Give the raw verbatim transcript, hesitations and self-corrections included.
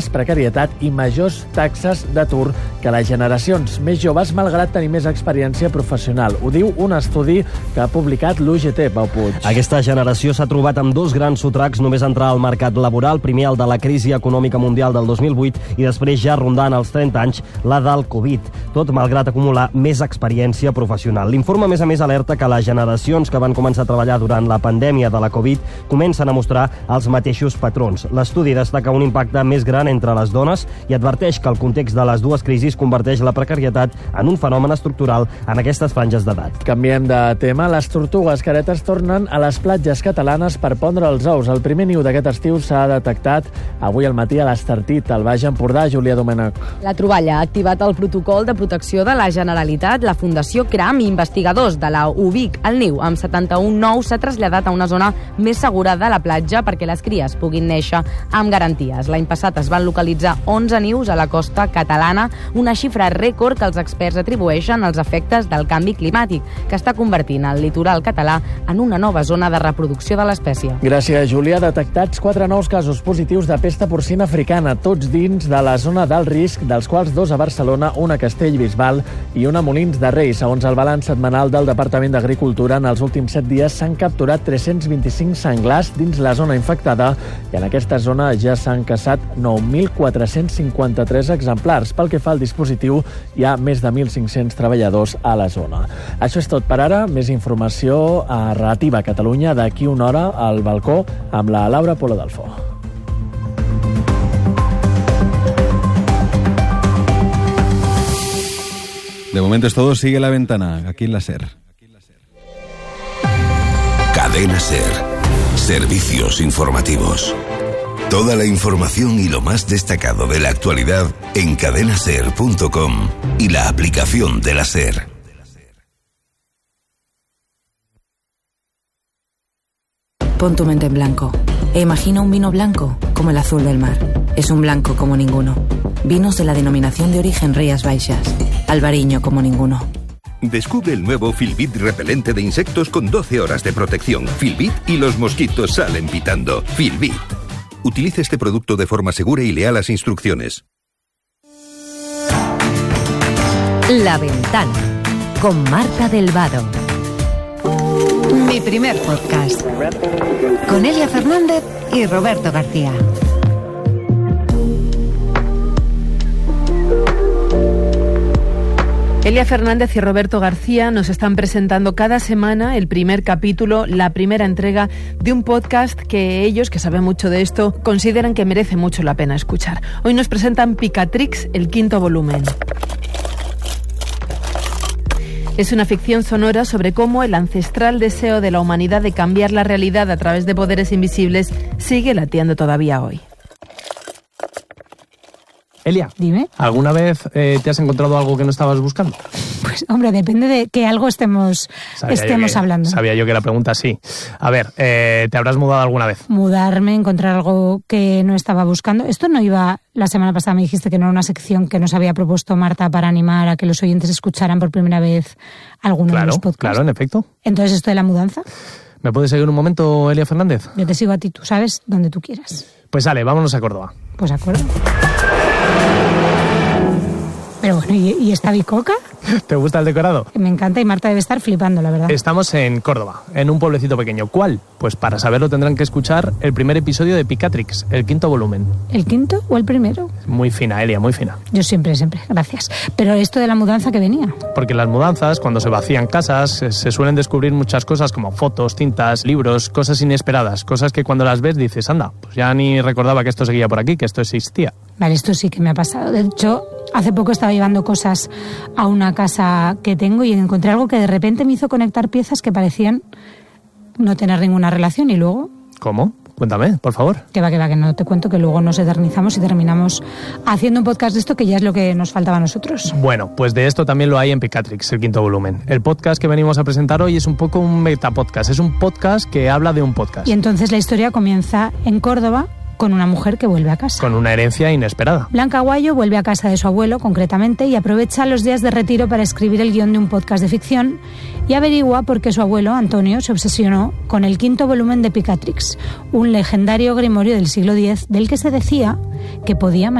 més precarietat i majors taxes d'atur que les generacions més joves, malgrat tenir més experiència professional. Ho diu un estudi que ha publicat l'U G T, Pau Puig. Aquesta generació s'ha trobat amb dos grans sotracs només entrar al mercat laboral, primer el de la crisi econòmica mundial del dos mil vuit i després, ja rondant els trenta anys, la del Covid, tot malgrat acumular més experiència professional. L'informe, a més a més, alerta que les generacions que van començar a treballar durant la pandèmia de la Covid comencen a mostrar els mateixos patrons. L'estudi destaca un impacte més gran entre les dones i adverteix que el context de les dues crisis converteix la precarietat en un fenomen estructural en aquestes franges d'edat. Canviem de tema. Les tortugues caretes tornen a les platges catalanes per pondre els ous. El primer niu d'aquest estiu s'ha detectat avui al matí a l'Estartit, al Baix Empordà. Júlia Domènech. La troballa ha activat el protocol de protecció de la Generalitat, la Fundació CRAM i investigadors de la U B I C. El niu, amb setanta-un nous, s'ha traslladat a una zona més segura de la platja perquè les cries puguin néixer amb garanties. L'any passat es van localitzar onze nius a la costa catalana, una xifra rècord que els experts atribueixen als efectes del canvi climàtic, que està convertint el litoral català en una nova zona de reproducció de l'espècie. Gràcies, Júlia. Detectats quatre nous casos positius de pesta porcina africana, tots dins de la zona d'alt risc, dels quals dos a Barcelona, una a Castellbisbal i una a Molins de Rei. Segons el balanç setmanal del Departament d'Agricultura, en els últims set dies s'han capturat tres-cents vint-i-cinc senglars dins la zona infectada i en aquesta zona ja s'han caçat nou mil quatre-cents cinquanta-tres exemplars. Pel que fa al dispositiu, hi ha més de mil cinc-cents treballadors a la zona. Això és tot per ara. Més informació a Relativa Catalunya d'aquí una hora al balcó amb la Laura Polo Dalfo. De momento es todo, sigue La Ventana, aquí en la SER. Cadena SER. Servicios informativos. Toda la información y lo más destacado de la actualidad en cadena ser punto com y la aplicación de la SER. Pon tu mente en blanco e imagina un vino blanco como el azul del mar. Es un blanco como ninguno. Vinos de la denominación de origen Rías Baixas. Albariño como ninguno. Descubre el nuevo Filbit repelente de insectos con doce horas de protección. Filbit y los mosquitos salen pitando. Filbit. Utilice este producto de forma segura y lea las instrucciones. La Ventana, con Marta del Vado. Mi primer podcast. Con Elia Fernández y Roberto García. Elia Fernández y Roberto García nos están presentando cada semana el primer capítulo, la primera entrega de un podcast que ellos, que saben mucho de esto, consideran que merece mucho la pena escuchar. Hoy nos presentan Picatrix, el quinto volumen. Es una ficción sonora sobre cómo el ancestral deseo de la humanidad de cambiar la realidad a través de poderes invisibles sigue latiendo todavía hoy. Elia, dime. ¿Alguna vez eh, te has encontrado algo que no estabas buscando? Pues, hombre, depende de qué algo estemos, estemos que, hablando. Sabía yo que la pregunta sí. A ver, eh, ¿te habrás mudado alguna vez? Mudarme, encontrar algo que no estaba buscando. Esto no iba... La semana pasada me dijiste que no era una sección que nos había propuesto Marta para animar a que los oyentes escucharan por primera vez alguno claro, de los podcasts. Claro, en efecto. Entonces, ¿esto de la mudanza? ¿Me puedes seguir un momento, Elia Fernández? Yo te sigo a ti, tú sabes, donde tú quieras. Pues sale, vámonos a Córdoba. Pues de acuerdo. Pero bueno, ¿y, y esta bicoca? ¿Te gusta el decorado? Me encanta y Marta debe estar flipando, la verdad. Estamos en Córdoba, en un pueblecito pequeño. ¿Cuál? Pues para saberlo tendrán que escuchar el primer episodio de Picatrix, el quinto volumen. ¿El quinto o el primero? Muy fina, Elia, muy fina. Yo siempre, siempre, gracias. Pero esto de la mudanza, ¿qué venía? Porque las mudanzas, cuando se vacían casas, se suelen descubrir muchas cosas como fotos, cintas, libros, cosas inesperadas, cosas que cuando las ves dices, anda, pues ya ni recordaba que esto seguía por aquí, que esto existía. Vale, esto sí que me ha pasado. De hecho, hace poco estaba llevando cosas a una casa que tengo y encontré algo que de repente me hizo conectar piezas que parecían no tener ninguna relación y luego... ¿Cómo? Cuéntame, por favor. Que va, que va, que no te cuento, que luego nos eternizamos y terminamos haciendo un podcast de esto que ya es lo que nos faltaba a nosotros. Bueno, pues de esto también lo hay en Picatrix, el quinto volumen. El podcast que venimos a presentar hoy es un poco un metapodcast, es un podcast que habla de un podcast. Y entonces la historia comienza en Córdoba, con una mujer que vuelve a casa. Con una herencia inesperada. Blanca Aguayo vuelve a casa de su abuelo, concretamente, y aprovecha los días de retiro para escribir el guión de un podcast de ficción y averigua por qué su abuelo, Antonio, se obsesionó con el quinto volumen de Picatrix, un legendario grimorio del siglo diez del que se decía que podía